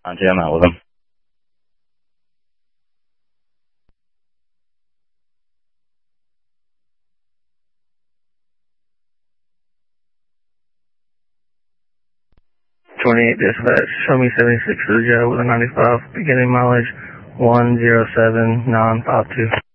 I'm out with him. '28 dispatch, show me 76 to the job with a 95, beginning mileage 107 952.